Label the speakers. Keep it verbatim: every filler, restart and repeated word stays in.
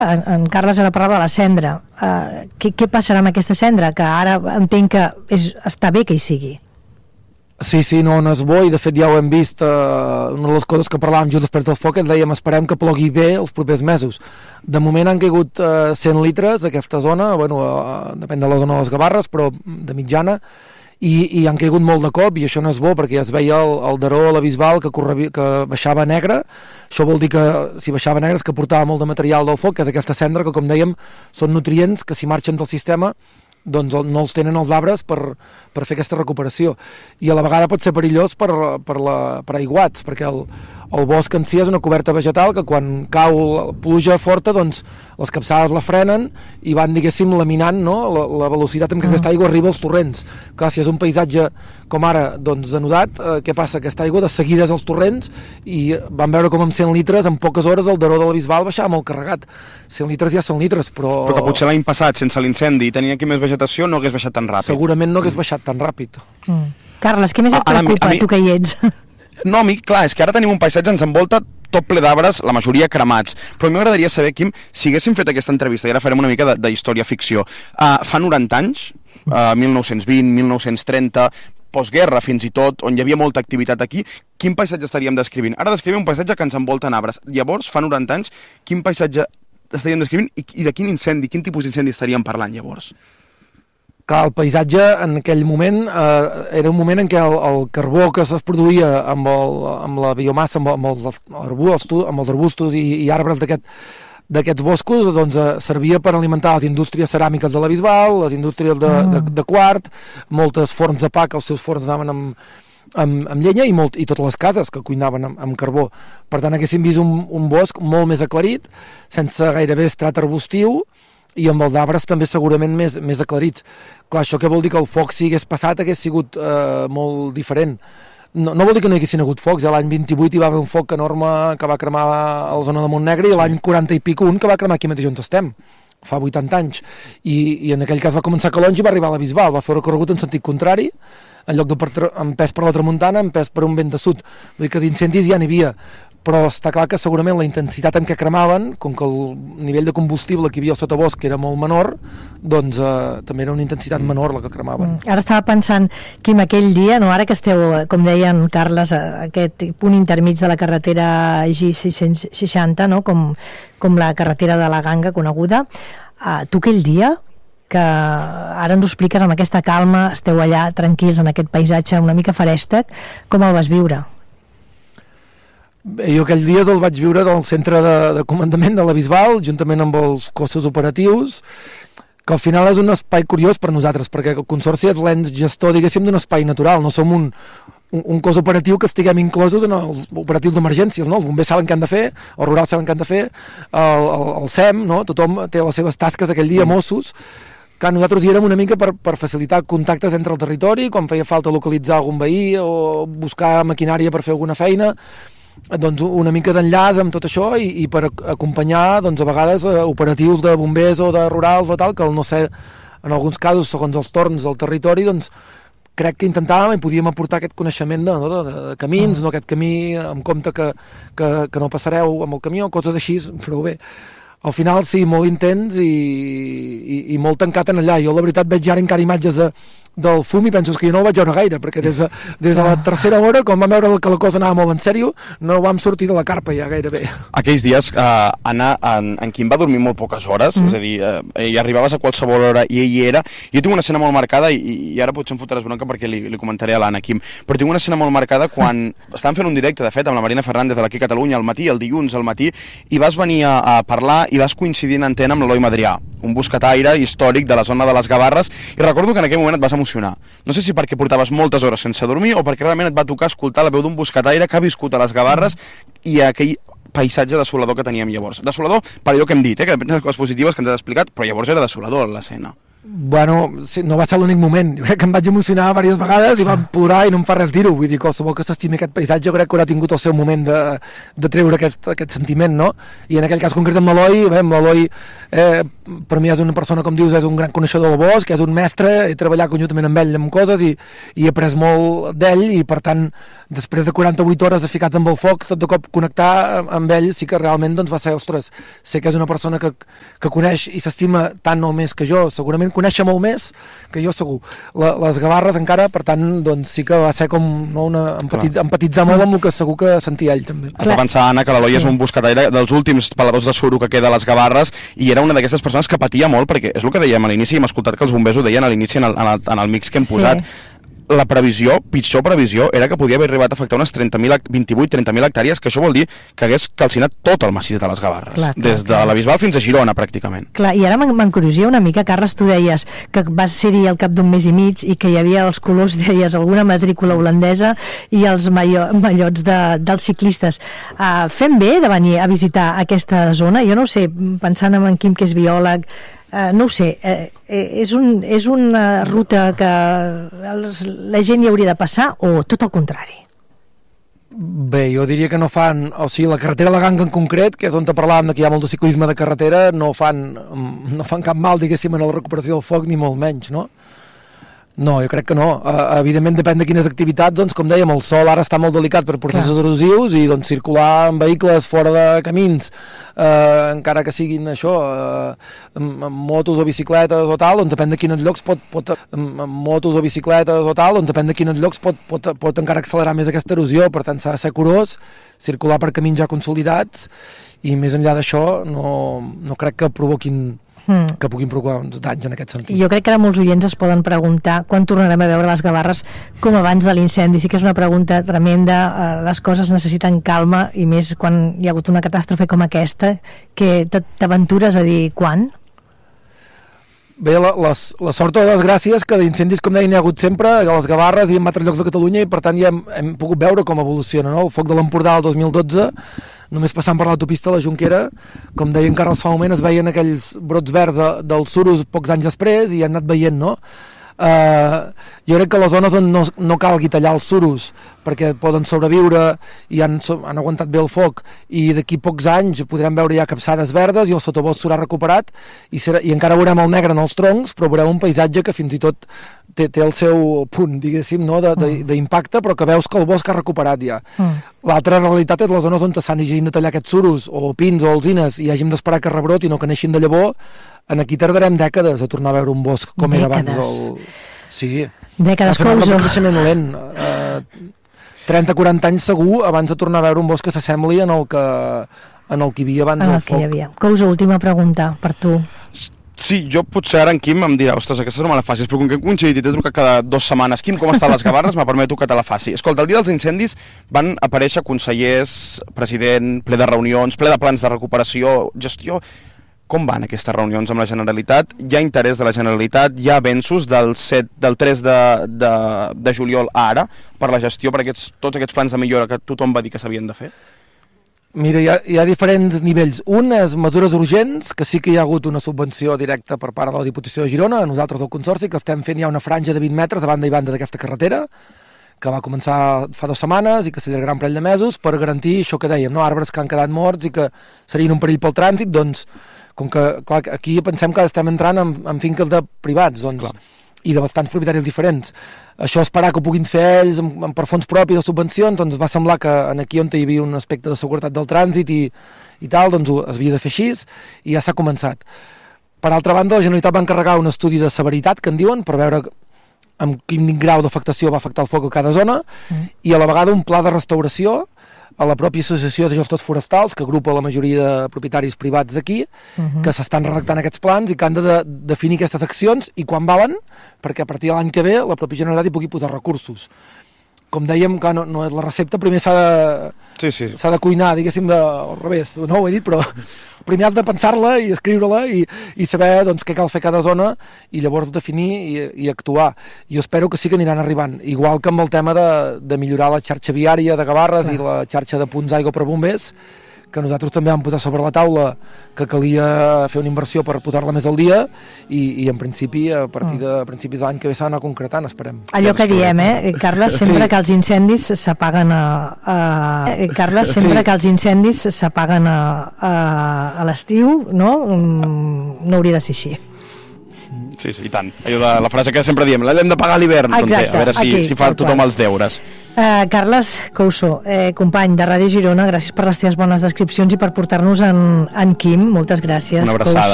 Speaker 1: En, en Carles ara parlava de la cendra. Uh, què, què passarà amb aquesta cendra? Que ara entenc que és, està bé que hi sigui.
Speaker 2: Sí, sí, no, no és bo, i de fet ja ho hem vist, eh, una de les coses que parlàvem just després del foc, ens dèiem, esperem que plogui bé els propers mesos. De moment han caigut eh, cent litres d'aquesta zona, bueno, eh, depèn de la zona de les Gavarres, però de mitjana, i, i han caigut molt de cop, i això no és bo, perquè ja es veia el, el Daró a la Bisbal que, corre, que baixava negre. Això vol dir que si baixava negre és que portava molt de material del foc, que és aquesta cendra que, com dèiem, són nutrients que si marxen del sistema doncs no els tenen els arbres per, per fer aquesta recuperació, i a la vegada pot ser perillós per, per, la, per aiguats, perquè el, el bosc en si és una coberta vegetal que quan cau pluja forta, doncs les capçades la frenen i van, diguéssim, laminant, no?, la, la velocitat amb què aquesta aigua arriba als torrents. Clar, si és un paisatge com ara, doncs denudat, eh, què passa? Aquesta aigua de seguida és als torrents, i van veure com amb cent litres en poques hores el Daró de la Bisbal baixava molt carregat. cent litres ja són litres, però...
Speaker 3: Però que potser l'any passat, sense l'incendi, i tenia aquí més vegetació, no hagués baixat tan ràpid.
Speaker 2: Segurament no hagués baixat tan ràpid.
Speaker 1: Mm. Carles, què més et preocupa, mi, mi... tu que hi ets?
Speaker 3: No, a mi, clar, és que ara tenim un paisatge, ens envolta tot ple d'arbres, la majoria cremats. Però a mi m'agradaria saber, Quim, si haguéssim fet aquesta entrevista, i ara farem una mica de, de història-ficció, uh, fa noranta anys, uh, mil nou-cents vint, mil nou-cents trenta, postguerra fins i tot, on hi havia molta activitat aquí, quin paisatge estaríem descrivint? Ara descrivim un paisatge que ens envolta en arbres. Llavors, fa noranta anys, quin paisatge estaríem descrivint i, i de quin incendi, quin tipus d'incendi estaríem parlant llavors?
Speaker 2: Clar, el paisatge en aquell moment eh, era un moment en què el, el carbó que es produïa amb, el, amb la biomassa, amb, amb, els, arbustos, amb els arbustos i, i arbres d'aquest d'aquests boscos, doncs, eh, servia per alimentar les indústries ceràmiques de la Bisbal, les indústries de, mm. de, de quart, moltes forns de pa, que els seus forns anaven amb, amb, amb llenya, i, molt, i totes les cases que cuinaven amb, amb carbó. Per tant, haguéssim vist un, un bosc molt més aclarit, sense gairebé estrat arbustiu, i amb els arbres també segurament més, més aclarits. Clar, això què vol dir? Que el foc, si hagués passat, hagués sigut eh, molt diferent. No, no vol dir que no hi haguessin hagut focs. L'any vint-i-vuit hi va haver un foc enorme que va cremar a la zona de Montnegre, i l'any quaranta i pico un que va cremar aquí mateix on estem, fa vuitanta anys. I, i en aquell cas va començar a Calonge i va arribar a la Bisbal, va fer un recorregut en sentit contrari, en lloc de per, empès per la tramuntana, empès per un vent de sud. Vull dir que d'incendis ja n'hi havia, però està clar que segurament la intensitat en què cremaven, com que el nivell de combustible que hi havia al sotabosc era molt menor, doncs eh, també era una intensitat menor la que cremaven.
Speaker 1: Mm. Ara estava pensant, Quim, aquell dia, no, ara que esteu, com deien Carles, a aquest punt intermig de la carretera G sis-cents seixanta, no, com, com la carretera de la Ganga coneguda, uh, tu aquell dia, que ara ens ho expliques amb aquesta calma, esteu allà tranquils en aquest paisatge una mica farèstec, com el vas viure?
Speaker 2: Bé, jo aquells dies els vaig viure del centre de, de comandament de la Bisbal, juntament amb els cossos operatius, que al final és un espai curiós per nosaltres, perquè el Consorci és l'ens gestor, diguéssim, d'un espai natural, no som un, un, un cos operatiu que estiguem inclosos en els operatius d'emergències, no? Els bombers saben què han de fer, els rurals saben què han de fer, el, el, el S E M, no? Tothom té les seves tasques aquell dia, Mossos, que nosaltres hi érem una mica per, per facilitar contactes entre el territori, quan feia falta localitzar algun veí o buscar maquinària per fer alguna feina, doncs una mica d'enllaç amb tot això, i, i per acompanyar, doncs, a vegades eh, operatius de bombers o de rurals o tal, que no sé, en alguns casos, segons els torns del territori, doncs crec que intentàvem i podíem aportar aquest coneixement de, no, de, de camins, mm. no aquest camí amb compte que, que, que no passareu amb el camió, coses així, però bé, al final sí, molt intens i, i, i molt tancat en allà. Jo la veritat veig ara encara imatges de, del fum i penso que jo no ho vaig veure gaire, perquè des de, des de la tercera hora, quan vam veure que la cosa anava molt en sèrio, no vam sortir de la carpa ja gairebé.
Speaker 3: Aquells dies, eh, Anna, en, en Quim va dormir molt poques hores, mm. és a dir, eh, i arribaves a qualsevol hora i ell hi era. Jo tinc una escena molt marcada, i, i ara potser em fotràs bronca perquè li, li comentaré a l'Anna, Quim, però tinc una escena molt marcada quan estàvem fent un directe, de fet, amb la Marina Fernández de l'Aquí Catalunya al matí, el dilluns al matí, i vas venir a, a parlar i vas coincidir en antena amb l'Eloi Madrià, un buscataire històric de la zona de les Gavarres, i recordo que en aquell moment et vas emocionar. No sé si perquè portaves moltes hores sense dormir o perquè realment et va tocar escoltar la veu d'un buscataire que ha viscut a les Gavarres i aquell paisatge desolador que teníem llavors. Desolador per allò que hem dit, eh, que depèn de les coses positives que ens has explicat, però llavors era desolador l'escena.
Speaker 2: Bueno, sí, no va ser l'únic moment. Jo crec que em vaig emocionar diverses vegades i vam plorar i no em fa res dir-ho. Vull dir, qualsevol que s'estimi aquest paisatge jo crec que haurà tingut el seu moment de, de treure aquest, aquest sentiment, no? I en aquell cas concret amb l'Eloi, bé, amb l'Eloi eh, per mi és una persona, com dius, és un gran coneixedor del bosc, és un mestre, he treballat conjuntament amb ell amb coses i, i he après molt d'ell i, per tant, després de quaranta-vuit hores de ficats amb el foc, tot de cop connectar amb ell sí que realment doncs, va ser, ostres, sé que és una persona que, que coneix i s'estima tant o més que jo, segurament conèixer molt més que jo segur. La, les Gavarres encara, per tant, doncs sí que va ser com no, una, empatit, empatitzar molt amb el que segur que sentia ell també.
Speaker 3: Has de pensar, Anna, que l'Eloi sí. és un buscataire dels últims peladors de suro que queda a les Gavarres i era una d'aquestes persones que patia molt, perquè és el que dèiem a l'inici, i hem escoltat que els bombers ho deien a l'inici en, el, en, el, en el mix que hem sí. posat. La previsió, pitjor previsió, era que podia haver arribat a afectar unes trenta mil, vint-i-vuit trenta mil hectàrees, que això vol dir que hagués calcinat tot el massís de les Gavarres, clar, clar, des de clar. la Bisbal fins a Girona, pràcticament.
Speaker 1: Clar, i ara m'encuriosia una mica, Carles, tu deies que vas ser-hi al cap d'un mes i mig i que hi havia els colors, deies, alguna matrícula holandesa i els mallo, mallots de, dels ciclistes. Uh, fem bé de venir a visitar aquesta zona? Jo no ho sé, pensant en Quim, que és biòleg, Uh, no ho sé, uh, és, un, és una ruta que els, la gent hi hauria de passar o tot el contrari?
Speaker 2: Bé, jo diria que no fan, o sigui, la carretera de la Ganga en concret, que és on te parlàvem que hi ha molt de ciclisme de carretera, no fan, no fan cap mal, diguéssim, en la recuperació del foc, ni molt menys, no? No, jo crec que no. Uh, evidentment depèn de quines activitats, doncs com dèiem, el sol ara està molt delicat per processos Clar. erosius i doncs circular amb vehicles fora de camins, uh, encara que siguin això, uh, amb, amb motos o bicicletes o tal, doncs depèn de quins llocs pot, pot amb, amb motos o bicicletes o tal, doncs depèn de quins llocs pot, pot, pot encara accelerar més aquesta erosió, per tant s'ha de ser curós, circular per camins ja consolidats i més enllà d'això no, no crec que provoquin Mm. que puguin provocar danys en aquest sentit.
Speaker 1: Jo crec que ara molts oients es poden preguntar quan tornarem a veure les Gavarres com abans de l'incendi. Sí que és una pregunta tremenda, eh, les coses necessiten calma i més quan hi ha hagut una catàstrofe com aquesta, que t'aventures a dir quan?
Speaker 2: Bé, la, les, la sort o les gràcies que d'incendis, com deien, hi ha hagut sempre a les Gavarres i en altres llocs de Catalunya i per tant ja hem, hem pogut veure com evoluciona, no? El foc de l'Empordà el dos mil dotze, només passant per l'autopista de la Jonquera, com deien Carles fa un moment, es veien aquells brots verds dels suros pocs anys després i han anat veient, no? Uh, jo crec que les zones on no, no calgui tallar els suros perquè poden sobreviure i han, han aguantat bé el foc i d'aquí pocs anys podrem veure ja capçades verdes i el sotobosc s'haurà recuperat i, serà, i encara veurem el negre en els troncs, però veurem un paisatge que fins i tot té, té el seu punt, diguéssim, no, d'impacte, però que veus que el bosc ha recuperat ja. Mm. L'altra realitat és les zones on s'han hagin de tallar aquests suros o pins o alzines i hàgim d'esperar que rebrotin o que neixin de llavor. En aquí tardarem dècades a tornar a veure un bosc com dècades. Era abans el... Sí.
Speaker 1: Dècades, Couso.
Speaker 2: Un creixement lent. Uh, trenta quaranta anys segur abans de tornar a veure un bosc que s'assembli en el que, en el que hi havia abans del foc.
Speaker 1: Havia. Couso, última pregunta per tu.
Speaker 3: Sí, jo potser ara en Quim em dirà, ostres, aquesta no me la facis, però com que hem coincidit i t'he trucat cada dues setmanes, Quim, com estan les Gavarres, me permeto que te la faci. Escolta, el dia dels incendis van aparèixer consellers, president, ple de reunions, ple de plans de recuperació, gestió... Com van aquestes reunions amb la Generalitat? Hi ha interès de la Generalitat? Hi ha avenços del, set, del tres de, de, de juliol a ara per la gestió, per aquests, tots aquests plans de millora que tothom va dir que s'havien de fer?
Speaker 2: Mira, hi ha, hi ha diferents nivells. Un és mesures urgents, que sí que hi ha hagut una subvenció directa per part de la Diputació de Girona, a nosaltres del Consorci, que estem fent ja una franja de vint metres a banda i banda d'aquesta carretera, que va començar fa dues setmanes i que s'allargarà un parell de mesos per garantir això que dèiem, no? Arbres que han quedat morts i que serien un perill pel trànsit, doncs com que, clar, aquí pensem que estem entrant en, en finques de privats, doncs, clar. I de bastants propietaris diferents. Això esperar que ho puguin fer ells amb, amb per fons propis o subvencions, doncs va semblar que aquí on hi havia un aspecte de seguretat del trànsit i, i tal, doncs es havia de fer així i ja s'ha començat. Per altra banda, la Generalitat va encarregar un estudi de severitat, que en diuen, per veure amb quin grau d'afectació va afectar el foc a cada zona, mm. i a la vegada un pla de restauració a la pròpia Associació de Gestors Forestals, que agrupa la majoria de propietaris privats aquí, uh-huh. que s'estan redactant aquests plans i que han de, de definir aquestes accions i quan valen, perquè a partir de l'any que ve la pròpia Generalitat hi pugui posar recursos. Com dèiem, que no, no és la recepta, primer s'ha de,
Speaker 3: sí, sí.
Speaker 2: s'ha de cuinar, diguéssim, de, al revés, no ho he dit, però primer has de pensar-la i escriure-la i, i saber doncs, què cal fer cada zona i llavors definir i, i actuar. Jo espero que sí que aniran arribant, igual que amb el tema de, de millorar la xarxa viària de Gavarres ah. i la xarxa de punts d'aigua per bombers, que nosaltres també vam posar sobre la taula que calia fer una inversió per posar-la més al dia i, i en principi a partir de a principis de l'any que ve s'ha d'anar concretant, esperem.
Speaker 1: Allò que diem, eh, Carles, sempre sí. que els incendis s'apaguen a, a... Eh, Carles, sempre sí. que els incendis s'apaguen a, a, a l'estiu, no? No hauria de ser així.
Speaker 3: Sí, sí, i tant. Allò de la frase que sempre diem, l'hem de pagar a l'hivern, doncs bé, a veure si, aquí, si fa tothom qual. Els deures.
Speaker 1: Uh, Carles Couso, eh, company de Ràdio Girona, gràcies per les teves bones descripcions i per portar-nos en, en Quim. Moltes gràcies.
Speaker 3: Una abraçada.